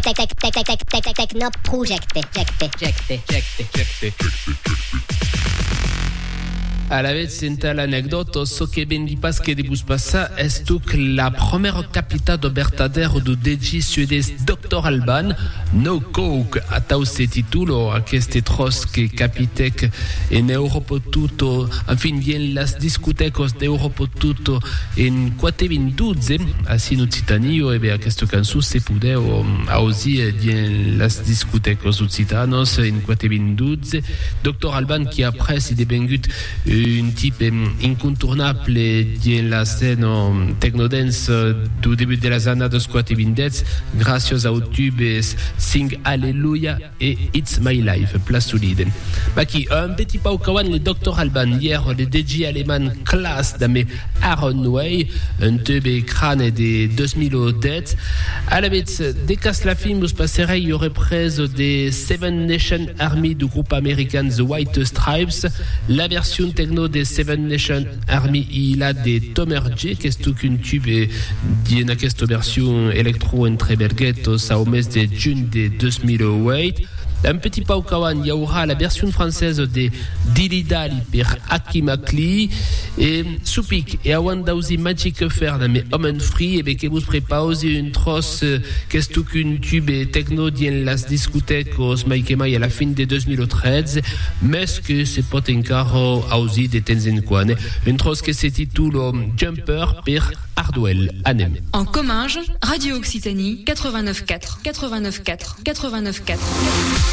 Techno Project. A la vez senta l'anecdote, so que ben di pas que debus passa estuk la première capita do vertadero do DJ suedès Dr. Alban, No Coke, atau se titulo aceste tros que capitec en Europa tutto, enfin bien las discotecos de Europa tutto en 412, así no Citanio, e be aquesto cançó se pudeu ausi dien las discotecos occitanos en 412. Dr. Alban qui après si devengut un type incontournable dans la scène techno-dance du début de la année de Squat et Vindets, grâce au tube Sing Hallelujah et It's My Life, place solide. Maki, un petit pas au kawan, le Dr. Alban, hier, le DJ allemand classe dans mes Aaron Way, un tube crâne de 2000 dettes. À la vite, dès qu'à la fin, vous passerez, il y aurait prise des Seven Nation Army du groupe américain The White Stripes, la version techno des Seven Nation Army, il a des Tomer J, qu'est-ce qu'un tube d'une version électro entre berguetos au mes de juin de 2008. Un petit pas au kawan, il y aura la version française de Dilly Dally per Aki Makli et Soupik et Awandausi Magic Fair dans mes Hommes Free et bien que vous préparez une trosse qu'est-ce qu'une tube techno dans las discothèques Maïkema à la fin de 2013 mais ce que c'est pas encore aussi de Tenzen Kwan une trosse qui se titule Jumper per Hardwell Anem. En Comminges, Radio Occitanie 89.4.